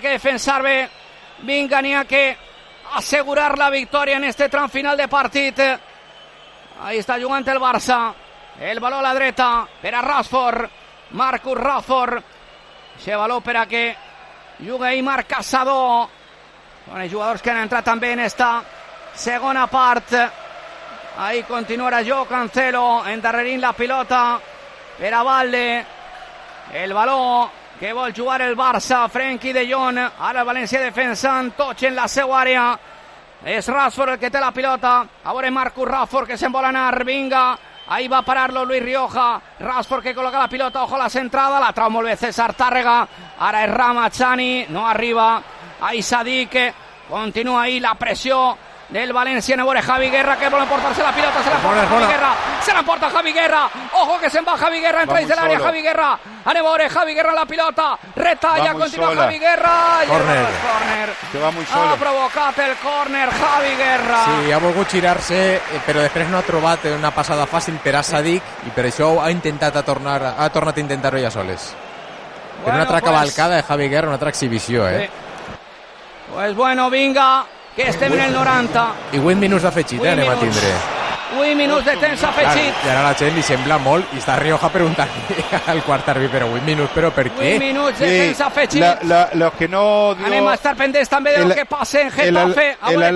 vinga, n'hi ha que asegurar la victòria en este tram final de partit. Ahí està jugant el Barça, el baló a la dreta per a Rashford, Marcus Rashford, ese baló per a que jugui Aimar Casado. Són els jugadors que han entrat també en esta segona part. Ahí continuarà Joao Cancelo endarrerint la pilota per a Valde. El baló que vol jugar el Barça, Frenkie de Jong. Ara el València defensant, Toch en la seva àrea. És Rashford el que té la pilota. A veure Marcus Rashford que se'n vol anar. Vinga, ahí va a pararlo Luis Rioja. Rashford que col·loca la pilota, ojo a la centrada, la trau molt bé César Tàrrega. Ara és Ramazani, no arriba. Ahí Sadik, continua ahí la pressió del València. A veure Javi Guerra que vol emportar-se la pilota, se l'emporta Javi Guerra, ojo que se'n va Javi Guerra, entra dins de l'àrea Javi Guerra. Anem a veure Javi Guerra la pilota, retalla, continua sola. Javi Guerra, córner. Que va muy solo. Ha provocat el córner Javi Guerra. Sí, ha volgut girar-se, però després no ha trobat una passada fàcil per a Sadik i per això ha tornat a intentar-ho ja soles. Però una altra cavalcada de Javi Guerra, una altra exhibició, Sí. Pues bueno, vinga, que estem en el 90. I 8 minuts d'afegit, anem a tindre. 8 minuts de temps afegit. I ara la gent li sembla molt, i està Rioja preguntant al quart àrbit, però 8 minuts, però per què? 8 minuts de temps afegit. Los que no dio... Anem a estar pendents també de lo que passa en Getafe.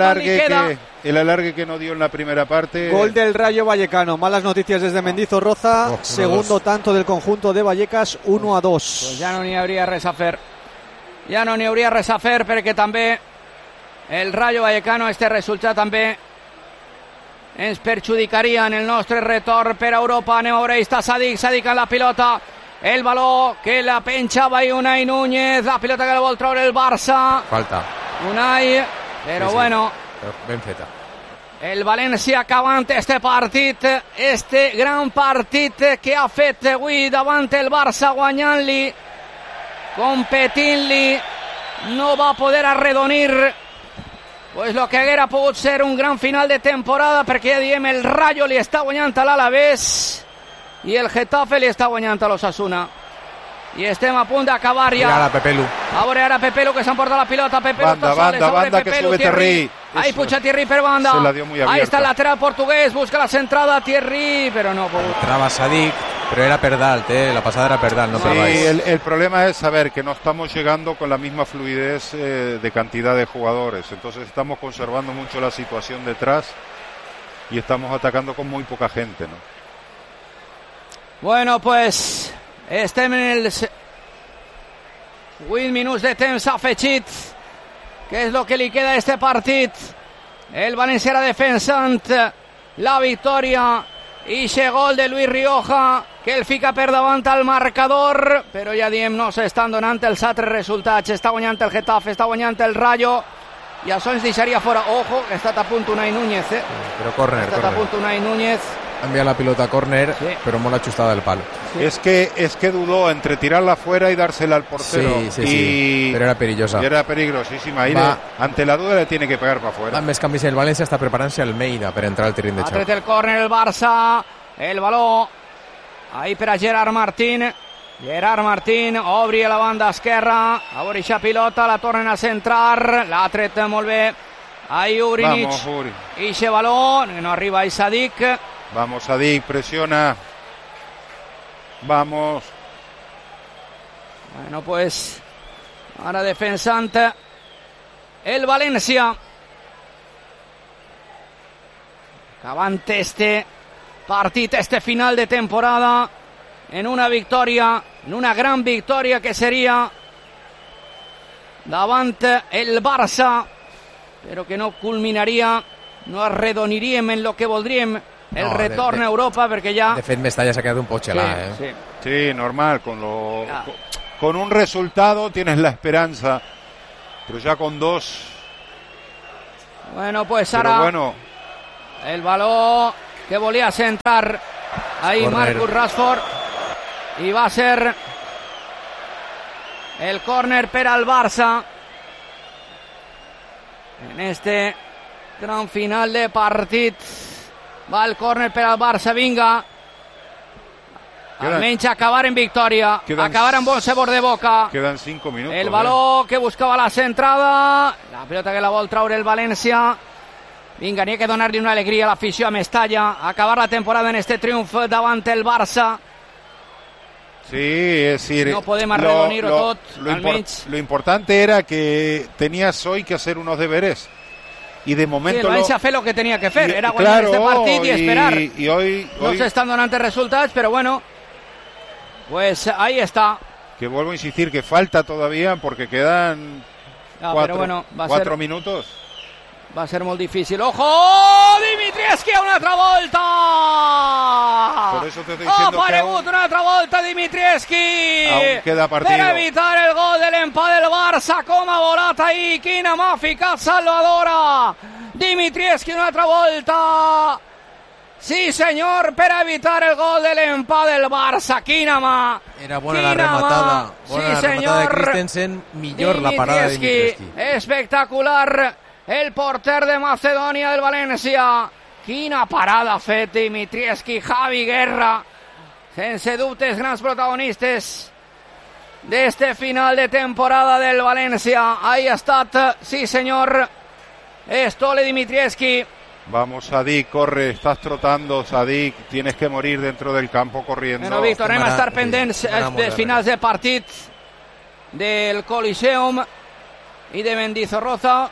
El alargue que no dio en la primera parte. Gol del Rayo Vallecano. Malas noticias desde Mendizorroza. Segundo tanto del conjunto de Vallecas, 1-2. Pues ja no n'hi hauria res a fer. Ja no n'hi hauria res a fer perquè també el Rayo Vallecano, este resultat també ens perjudicaria en el nostre retorn per a Europa. Anem a veure, està Sadik en la pilota, el baló que la penjava i Unai Núñez, la pilota que la vol treure el Barça. Falta. Unai, però sí, bueno. Però ben feta. El València acabant este partit, este gran partit que ha fet avui davant el Barça, guanyant-li, competint-li, no va poder arredonir pues lo que haguera pogut ser un gran final de temporada, perquè ja diem, el Rayo li està guanyant a l'Alavés i el Getafe li està guanyant a l'Osasuna. I estem a punt d'acabar ja. Mira, Pepelu. A veure ara Pepelu que s'emporta la pilota. Pepelu banda que sube Thierry. Ahí puja Thierry per banda. Se la dio muy abierta. Ahí está el lateral portugués, busca la centrada Thierry, pero no pudo. Entraba Sadik, pero era per dalt, la pasada era per dalt, no per baix. Sí, el problema es saber que no estamos llegando con la misma fluidez de cantidad de jugadores. Entonces estamos conservando mucho la situación detrás y estamos atacando con muy poca gente, ¿no? Bueno, pues estem en el 8 minuts de temps afegit, que és el que li queda a este partit. El València era defensant la victòria i aquest gol de Luis Rioja que el fica per davant al marcador, però ja diem, no s'estan donant els altres resultats. Està guanyant el Getafe, està guanyant el Rayo i això ens deixaria fora. Ojo, que ha estat a punt Unai Núñez, però córner, ha estat a punt Unai Núñez. Envía la pelota a córner, sí, pero muy ajustada del palo. Sí. Es que dudó entre tirarla fuera y dársela al portero. Sí, pero era perillosa. Y era peligrosísima. Ahí ante la duda le tiene que pegar para afuera. Més canvis el València està preparant-se Almeida per entrar al terreny de xoc. Ha tret el córner el Barça, el baló ahí per a Gerard Martín. Gerard Martín obri a la banda esquerra, a veure aquesta pilota, la tornen a centrar, l'ha tret molt bé ahí Urinic. Vamos, Uri. I aquest baló, no arriba ahí Sadik. Vamos, Sadik, presiona. Vamos. Bueno, pues ahora defensant el València. Acabant este partit, este final de temporada en una victòria, en una gran victòria que seria davant el Barça, però que no culminaria no arredoniríem en lo que voldríem el retorn a Europa, perquè ja... De fet, Mestalla s'ha quedat un poc gelat, Sí, normal, con un resultado tienes la esperanza, pero ya con dos... Bueno, pues ara el baló que volia centrar ahí Marcus Rashford i va ser el córner per al Barça en este gran final de partit. Va el córner per al Barça, vinga, almenys acabar en victòria, acabar amb bon sabor de boca. Quedan 5 minutos. El baló que buscava la centrada, la pelota que la vol traure el València. Vinga, n'hi ha que donar-li una alegria a l'afició a Mestalla, acabar la temporada en este triomf davant el Barça. Sí, es decir, no podem arredonir-ho tot, almenys. Lo importante era que tenías hoy que hacer unos deberes. Y de momento sí, el València fer lo que tenia que fer, era guanyar este partit i esperar. Y hoy no se están donando resultats, pero bueno, pues ahí está. Que vuelvo a insistir que falta todavía porque quedan 4 minutos. Va a ser molt difícil. ¡Ojo! Dimitrievski a una altra volta! Por eso te estoy diciendo ha aparegut una altra volta Dimitrievski! Aún queda partido. Per evitar el gol de l'empat del Barça. Com ha volat ahir, quina mà ha ficat salvadora! Dimitrievski una altra volta! Sí, senyor, per evitar el gol de l'empat del Barça. Quina mà! Era bona la rematada. Bona la rematada de Christensen. Millor la parada de Dimitrievski. Espectacular. El porter de Macedònia del València. Quina parada ha fet Dimitrievski. Javi Guerra, sense dubtes, grans protagonistes d'este final de temporada del València. Ahí ha estat, sí senyor, Stole Dimitrievski. Vamos, Sadik, corre, estás trotando, Sadik, tienes que morir dentro del campo corriendo. Bueno, Víctor, anem a estar pendents de finals de partit del Coliseum i de Mendizorroza.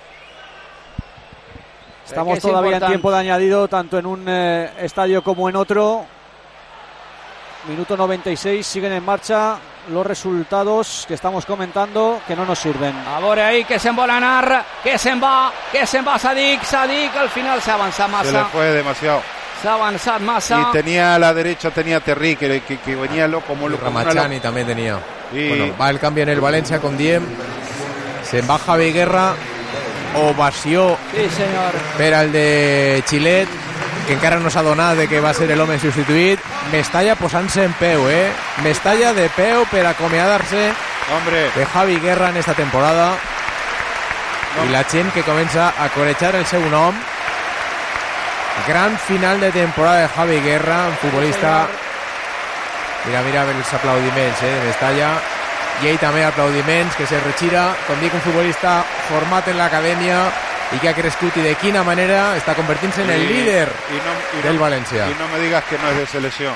Estamos todavía en tiempo de añadido, tanto en un estadio como en otro. Minuto 96, siguen en marcha los resultados que estamos comentando, que no nos sirven. A veure ahí, que se'n vol anar, que se'n va Sadik, al final s'ha avançat massa. Se le fue demasiado. S'ha avançat massa. Y tenía a la derecha, tenía Terry, que venía loco. Ramachani también tenía. Bueno, va el cambio en el València con Diem. Se'n va Javi Guerra. Ovació per al de Xilet, que encara no s'ha donat de que va ser l'home substituït. Mestalla posant-se en peu, Mestalla de peu per acomiadar-se de Javi Guerra en esta temporada. I la gent que comença a corejar el seu nom. Gran final de temporada de Javi Guerra, un futbolista. Mira els aplaudiments de Mestalla. I ell també aplaudiments, que se retira, com dic, un futbolista format en l'acadèmia i que ha crescut i de quina manera està convertint-se en el líder del València. Y no me digas que no es de selección.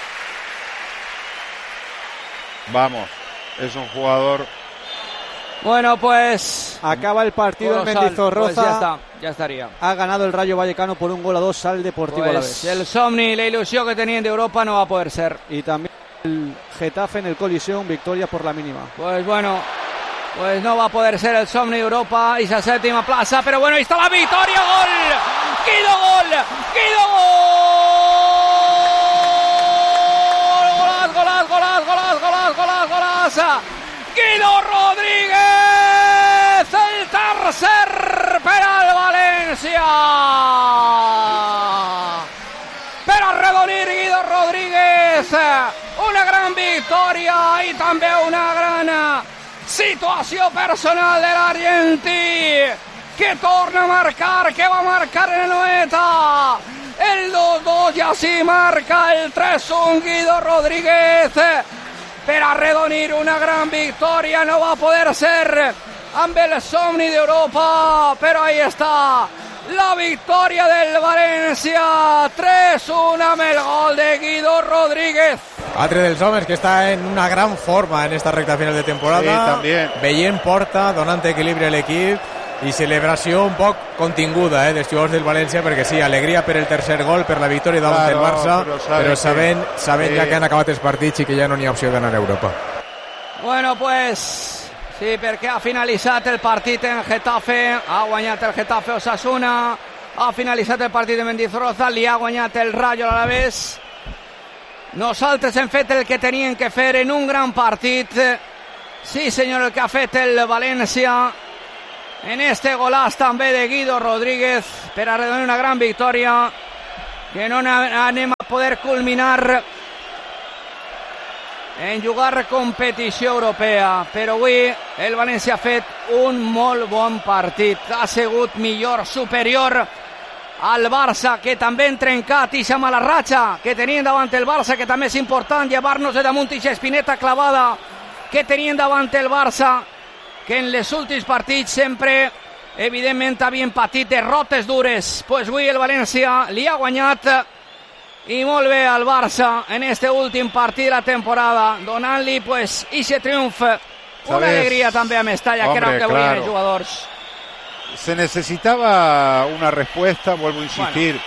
Vamos, es un jugador... Bueno, pues... acaba el partido en Mendizorroza. Pues ya está, ya estaría. Ha ganado el Rayo Vallecano por 1-2 al Deportivo Alavés. El somni, la ilusión que tenían de Europa no va a poder ser. Y también el Getafe en el Coliseum, victoria por la mínima. Pues bueno, pues no va a poder ser el somni de Europa y esa séptima plaza, pero bueno, ahí está la victoria, gol, Guido gol, golaç, Guido Rodríguez, el tercer per al València, per arredonir Guido Rodríguez, una gran victòria i també una gran situació personal de l'argentí, que torna a marcar, que va a marcar en el 90, el 2-2 y así marca el 3-1 Guido Rodríguez per arredonir una gran victòria. No va a poder ser amb el somni d'Europa, però ahí està la victòria del València, 3-1 amb el gol de Guido Rodríguez. Altre dels homes que està en una gran forma en esta recta final de temporada. Sí, també. Veient porta, donant equilibri a l'equip i celebració un poc continguda dels jugadors del València, perquè sí, alegria per el tercer gol, per la victòria davant del Barça, però sabent ja que han acabat els partits i que ja no n'hi ha opció d'anar a Europa. Bueno, pues sí, perquè ha finalitzat el partit en Getafe, ha guanyat el Getafe Osasuna Ha finalitzat el partit de Mendizorroza, li ha guanyat el Rayo a l'Alavés. Nosaltres hem fet el que tenien que fer en un gran partit. Sí, senyor, el que ha fet el València en este golaç també de Guido Rodríguez per arredonir una gran victòria que no anem a poder culminar en jugar competició europea, però avui el València ha fet un molt bon partit, ha sigut millor, superior al Barça, que també han trencat ixa mala ratxa que tenien davant el Barça, que també és important llevar-nos de damunt ixa espineta clavada que tenien davant el Barça, que en les últims partits sempre evidentment havien patit derrotes dures. Pues avui el València li ha guanyat i molt bé al Barça en este últim partit de la temporada, donant-li pues ixe triomf, una alegria també a Mestalla, que era el que volien els jugadors. Se necesitaba una respuesta, vuelvo a insistir,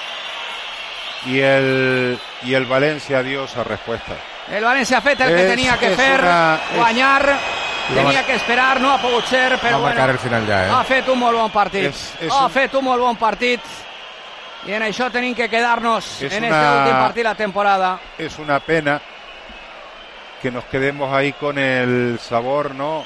bueno. y el Valencia dio esa respuesta. El València ha fet el que tenia que fer, guanyar, tenia que esperar, no ha pogut ser, però bueno, el final ja, ha fet un molt bon partit. Ha fet un molt bon partit i en això tenim que quedar-nos en este últim partit de la temporada. Es una pena que nos quedemos ahí con el sabor, ¿no?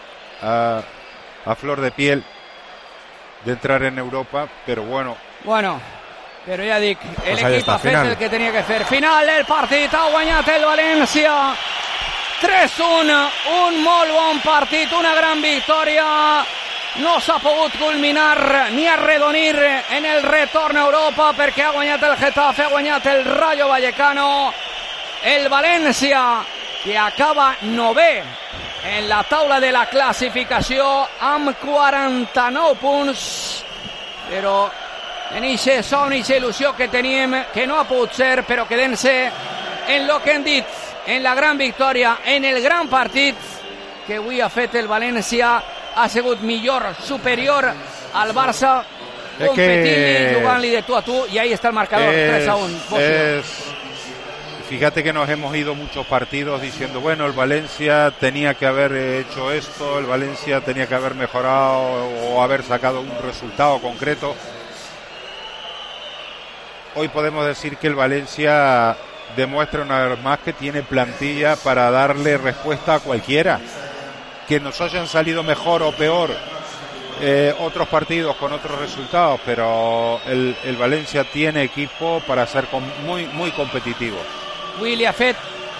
A flor de piel de entrar en Europa, però bueno. Bueno, però ja dic, l'equip ha fet el que tenia que fer. Final del partit, ha guanyat el València 3-1, un molt bon partit, una gran victòria. No s'ha pogut culminar ni arredonir en el retorn a Europa perquè ha guanyat el Getafe, ha guanyat el Rayo Vallecano. El València, que acaba 9è en la taula de la classificació amb 49 punts, però en eixe son, eixa il·lusió que teníem, que no ha pogut ser, però quedant-se en lo que hem dit, en la gran victòria, en el gran partit que avui ha fet el València. Ha sigut millor, superior al Barça, competint-li, jugant-li de tu a tu, y ahí está el marcador, 3-1. Fíjate que nos hemos ido muchos partidos diciendo, bueno, el Valencia tenía que haber hecho esto, el Valencia tenía que haber mejorado o haber sacado un resultado concreto. Hoy podemos decir que el Valencia demuestra una vez más que tiene plantilla para darle respuesta a cualquiera. Que nos hayan salido mejor o peor otros partidos con otros resultados, pero el Valencia tiene equipo para ser muy competitivo. Avui ha fet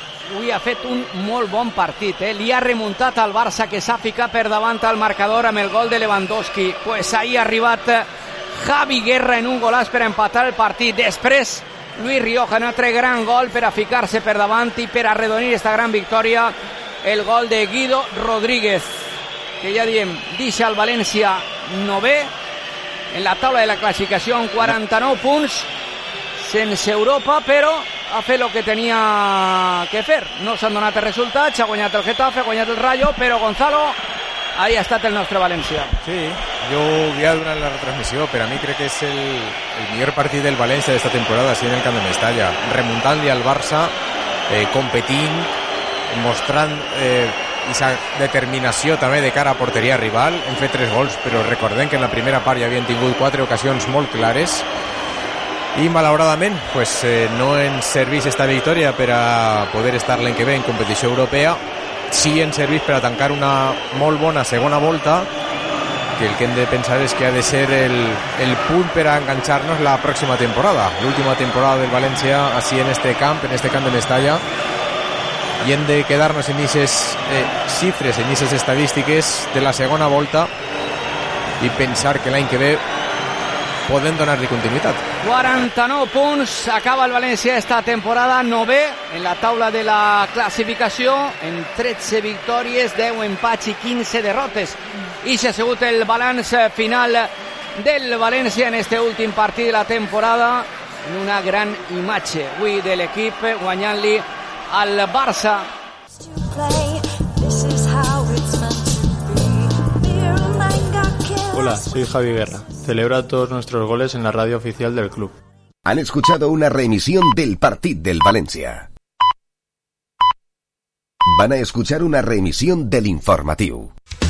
un molt bon partit, li ha remuntat al Barça, que s'ha ficat per davant al marcador amb el gol de Lewandowski. Pues ahí ha arribat Javi Guerra en un golaç per empatar el partit. Després Luis Rioja, un altre gran gol per a ficar-se per davant i per arredonir esta gran victòria, el gol de Guido Rodríguez, que ja diem, deixa el València 9è en la taula de la classificació amb 49 punts, sense Europa, però ha fet el que tenia que fer. No s'han donat els resultats, ha guanyat el Getafe, ha guanyat el Rayo, però Gonzalo, ahí ha estat el nostre València. Sí, jo havia donat la retransmissió, però a mi crec que és el millor partit del València d'esta temporada, així en el camp de Mestalla, remuntant-li al Barça, competint, mostrant aquesta determinació també de cara a porteria rival. Hem fet 3 gols, però recordem que en la primera part ja havien tingut 4 ocasions molt clares i malauradament pues, no ens serveix esta victòria per a poder estar l'any que ve en competició europea. Sí ens serveix per a tancar una molt bona segona volta, que el que hem de pensar és que ha de ser el punt per a enganxar-nos la pròxima temporada, l'última temporada del València així en este camp de Mestalla, i hem de quedar-nos en aquestes xifres, en aquestes estadístiques de la segona volta i pensar que l'any que ve podem donar-li continuïtat. 49 punts, acaba el València esta temporada, 9è en la taula de la classificació, en 13 victòries, 10 empats i 15 derrotes. I s'ha sigut el balanç final del València en este últim partit de la temporada, en una gran imatge avui de l'equip guanyant-li al Barça. Hola, soy Javi Guerra. Celebra todos nuestros goles en la radio oficial del club. Han escuchado una reemisión del partido del Valencia. Van a escuchar una reemisión del informativo.